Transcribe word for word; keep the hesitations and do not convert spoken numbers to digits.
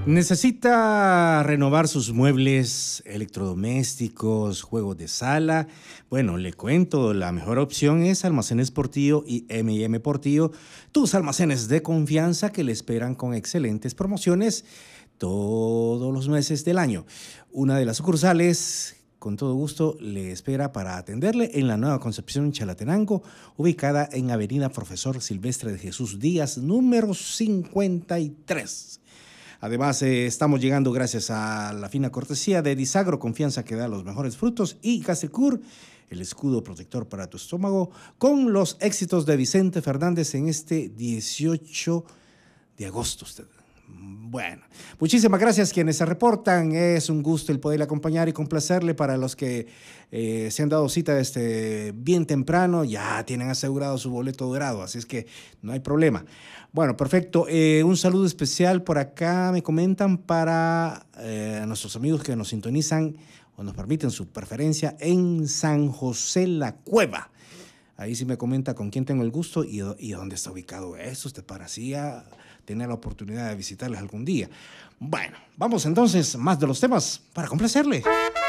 ¿Necesita renovar sus muebles, electrodomésticos, juegos de sala? Bueno, le cuento, la mejor opción es Almacenes Portillo y eme y eme Portillo, tus almacenes de confianza que le esperan con excelentes promociones todos los meses del año. Una de las sucursales, con todo gusto, le espera para atenderle en la Nueva Concepción Chalatenango, ubicada en Avenida Profesor Silvestre de Jesús Díaz, número cincuenta y tres. Además, eh, estamos llegando gracias a la fina cortesía de Disagro, confianza que da los mejores frutos, y Gasecur, el escudo protector para tu estómago, con los éxitos de Vicente Fernández en este dieciocho de agosto. Usted. Bueno, muchísimas gracias quienes se reportan. Es un gusto el poderle acompañar y complacerle. Para los que eh, se han dado cita desde bien temprano, ya tienen asegurado su boleto dorado, así es que no hay problema. Bueno, perfecto. Eh, un saludo especial por acá, me comentan, para eh, nuestros amigos que nos sintonizan o nos permiten su preferencia en San José La Cueva. Ahí sí me comenta con quién tengo el gusto y, y dónde está ubicado eso. Usted para así a tener la oportunidad de visitarles algún día. Bueno, vamos entonces, más de los temas para complacerle.